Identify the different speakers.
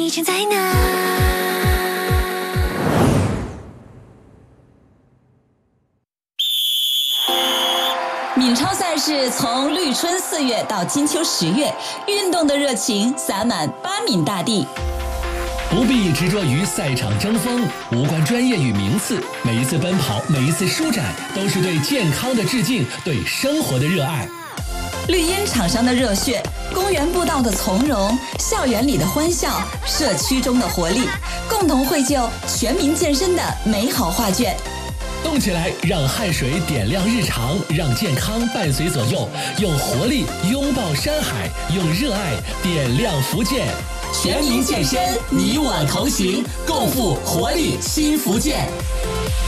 Speaker 1: 正在哪？
Speaker 2: 闽超赛事从绿春4月到金秋10月，运动的热情洒满巴闽大地。
Speaker 3: 不必执着于赛场争锋，无关专业与名次，每一次奔跑，每一次舒展，都是对健康的致敬，对生活的热爱。
Speaker 2: 绿茵场上的热血，公园步道的从容，校园里的欢笑，社区中的活力，共同绘就全民健身的美好画卷。
Speaker 3: 动起来，让汗水点亮日常，让健康伴随左右，用活力拥抱山海，用热爱点亮福建。全民健身，你我同行，共赴活力新福建。